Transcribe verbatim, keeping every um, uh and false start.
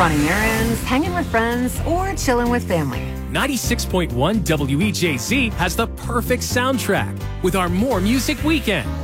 running errands, hanging with friends, or chilling with family. ninety-six point one W E J C has the perfect soundtrack with our More Music Weekend.